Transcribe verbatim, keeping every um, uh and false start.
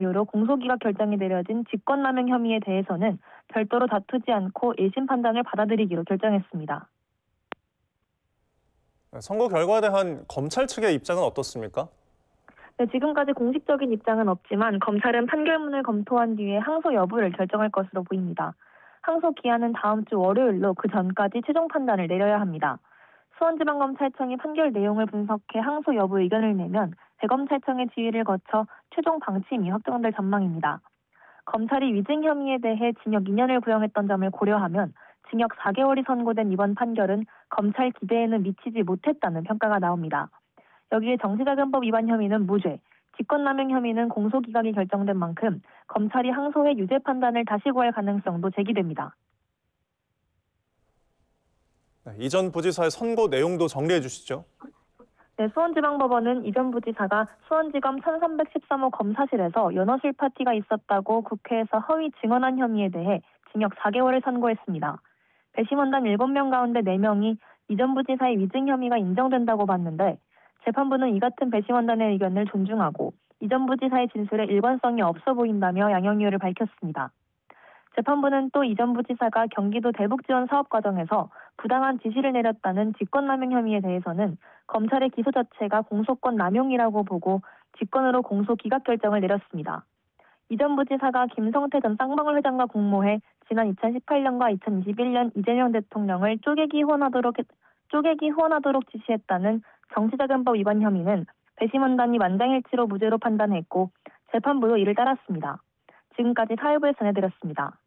이유로 공소기각 결정이 내려진 직권남용 혐의에 대해서는 별도로 다투지 않고 일 심 판단을 받아들이기로 결정했습니다. 선고 결과에 대한 검찰 측의 입장은 어떻습니까? 네, 지금까지 공식적인 입장은 없지만 검찰은 판결문을 검토한 뒤에 항소 여부를 결정할 것으로 보입니다. 항소 기한은 다음 주 월요일로 그 전까지 최종 판단을 내려야 합니다. 수원지방검찰청이 판결 내용을 분석해 항소 여부 의견을 내면 대검찰청의 지휘를 거쳐 최종 방침이 확정될 전망입니다. 검찰이 위증 혐의에 대해 징역 이 년을 구형했던 점을 고려하면 징역 사 개월이 선고된 이번 판결은 검찰 기대에는 미치지 못했다는 평가가 나옵니다. 여기에 정치자금법 위반 혐의는 무죄, 직권남용 혐의는 공소기각이 결정된 만큼 검찰이 항소해 유죄 판단을 다시 구할 가능성도 제기됩니다. 네, 이전 부지사의 선고 내용도 정리해 주시죠. 네, 수원지방법원은 이전 부지사가 수원지검 천삼백십삼 호 검사실에서 연어술 파티가 있었다고 국회에서 허위 증언한 혐의에 대해 징역 사 개월을 선고했습니다. 배심원단 일곱 명 가운데 네 명이 이전 부지사의 위증 혐의가 인정된다고 봤는데 재판부는 이 같은 배심원단의 의견을 존중하고 이전 부지사의 진술에 일관성이 없어 보인다며 양형 이유를 밝혔습니다. 재판부는 또 이전 부지사가 경기도 대북지원 사업 과정에서 부당한 지시를 내렸다는 직권남용 혐의에 대해서는 검찰의 기소 자체가 공소권 남용이라고 보고 직권으로 공소 기각 결정을 내렸습니다. 이전 부지사가 김성태 전 쌍방울 회장과 공모해 지난 이천십팔 년과 이천이십일 년 이재명 대통령을 쪼개기 후원하도록 쪼개기 후원하도록 지시했다는 정치자금법 위반 혐의는 배심원단이 만장일치로 무죄로 판단했고 재판부도 이를 따랐습니다. 지금까지 사회부에서 전해드렸습니다.